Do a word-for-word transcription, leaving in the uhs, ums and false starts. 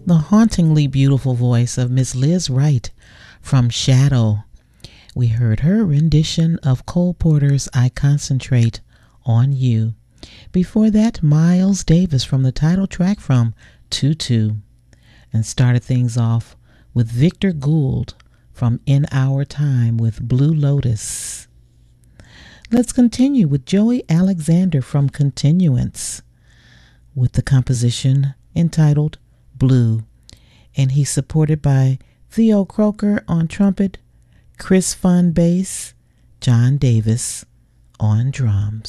the hauntingly beautiful voice of Miss Liz Wright from Shadow. We heard her rendition of Cole Porter's I Concentrate on You. Before that, Miles Davis from the title track from Tutu. And started things off with Victor Gould from In Our Time with Blue Lotus. Let's continue with Joey Alexander from Continuance with the composition entitled Blue. And he's supported by Theo Croker on trumpet, Chris Fun bass, John Davis on drums.